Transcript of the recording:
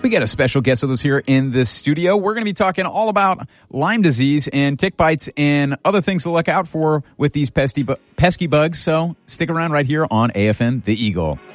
We got a special guest with us here in the studio. We're going to be talking all about Lyme disease and tick bites and other things to look out for with these pesky bugs. So stick around right here on AFN The Eagle.